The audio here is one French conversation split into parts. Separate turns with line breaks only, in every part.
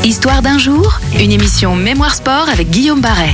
Histoire d'un jour, une émission Mémoire Sport avec Guillaume Barret.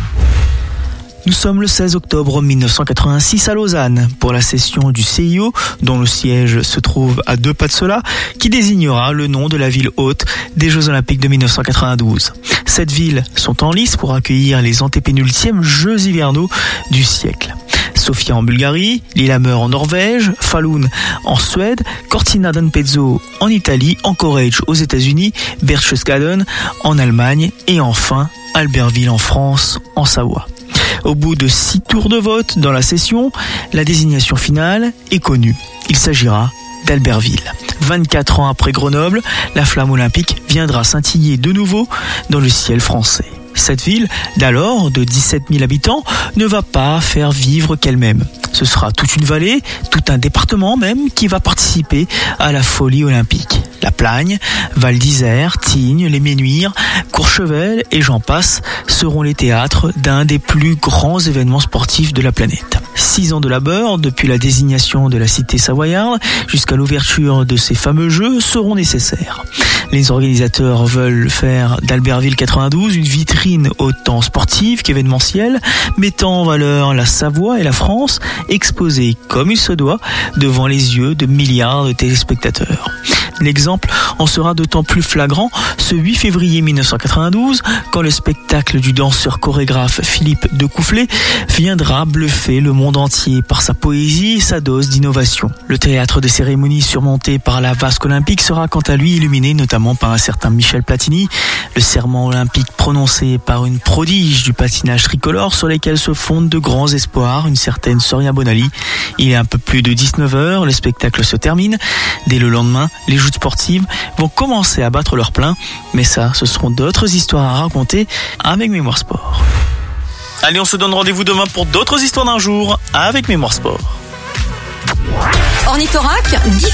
Nous sommes le 16 octobre 1986 à Lausanne pour la session du CIO, dont le siège se trouve à 2 pas de cela, qui désignera le nom de la ville hôte des Jeux Olympiques de 1992. 7 villes sont en lice pour accueillir les antépénultièmes Jeux hivernaux du siècle. Sofia en Bulgarie, Lillehammer en Norvège, Falun en Suède, Cortina d'Ampezzo en Italie, Anchorage aux États-Unis, Berchtesgaden en Allemagne et enfin Albertville en France, en Savoie. Au bout de 6 tours de vote dans la session, la désignation finale est connue. Il s'agira d'Albertville. 24 ans après Grenoble, la flamme olympique viendra scintiller de nouveau dans le ciel français. Cette ville, d'alors de 17 000 habitants, ne va pas faire vivre qu'elle-même. Ce sera toute une vallée, tout un département même, qui va participer à la folie olympique. La Plagne, Val d'Isère, Tignes, les Ménuires, Courchevel et j'en passe seront les théâtres d'un des plus grands événements sportifs de la planète. 6 ans de labeur, depuis la désignation de la cité savoyarde jusqu'à l'ouverture de ces fameux Jeux, seront nécessaires. Les organisateurs veulent faire d'Albertville 92 une vitrine autant sportive qu'événementielle, mettant en valeur la Savoie et la France, exposée comme il se doit devant les yeux de milliards de téléspectateurs. L'exemple en sera d'autant plus flagrant ce 8 février 1992, quand le spectacle du danseur chorégraphe Philippe Decoufflet viendra bluffer le monde entier par sa poésie et sa dose d'innovation. Le théâtre des cérémonies surmonté par la vasque olympique sera quant à lui illuminé notamment par un certain Michel Platini, le serment olympique prononcé par une prodige du patinage tricolore sur lesquels se fondent de grands espoirs, une certaine Soria Bonali. Il est un peu plus de 19h, le spectacle se termine. Dès le lendemain, les joutes sportives vont commencer à battre leur plein, mais ça, ce seront d'autres histoires à raconter avec Mémoire Sport. Allez, on se donne rendez-vous demain pour d'autres histoires d'un jour avec Mémoire Sport.
Ornithorac,